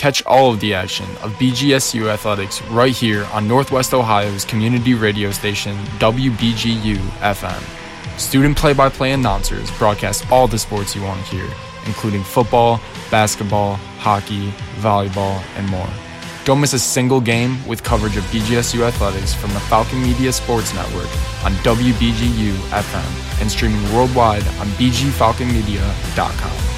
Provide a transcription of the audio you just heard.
Catch all of the action of BGSU athletics right here on Northwest Ohio's community radio station, WBGU FM. Student play-by-play announcers broadcast all the sports you want to hear, including football, basketball, hockey, volleyball, and more. Don't miss a single game with coverage of BGSU athletics from the Falcon Media Sports Network on WBGU FM and streaming worldwide on bgfalconmedia.com.